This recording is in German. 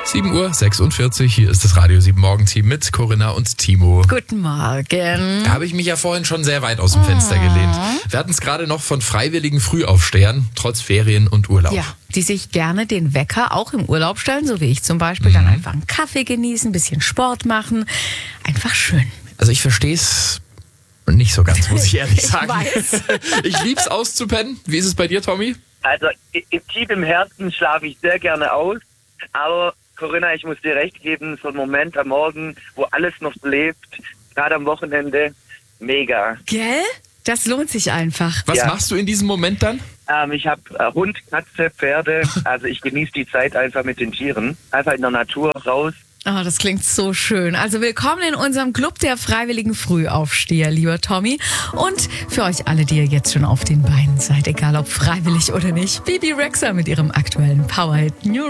7:46 Uhr, hier ist das Radio 7 Morgenteam mit Corinna und Timo. Guten Morgen. Da habe ich mich ja vorhin schon sehr weit aus dem Fenster gelehnt. Wir hatten es gerade noch von freiwilligen Frühaufstehern, trotz Ferien und Urlaub. Ja, die sich gerne den Wecker auch im Urlaub stellen, so wie ich zum Beispiel, dann einfach einen Kaffee genießen, ein bisschen Sport machen. Einfach schön. Also ich verstehe es nicht so ganz, muss ich ehrlich sagen. weiß. Ich lieb's auszupennen. Wie ist es bei dir, Tommy? Also tief im Herzen schlafe ich sehr gerne aus, aber Corinna, ich muss dir recht geben, so ein Moment am Morgen, wo alles noch lebt, gerade am Wochenende, mega. Gell? Das lohnt sich einfach. Was Ja. machst du in diesem Moment dann? Ich habe Hund, Katze, Pferde, also ich genieße die Zeit einfach mit den Tieren, einfach in der Natur raus. Oh, das klingt so schön. Also willkommen in unserem Club der freiwilligen Frühaufsteher, lieber Tommy. Und für euch alle, die ihr jetzt schon auf den Beinen seid, egal ob freiwillig oder nicht, Bibi Rexha mit ihrem aktuellen Powerhit New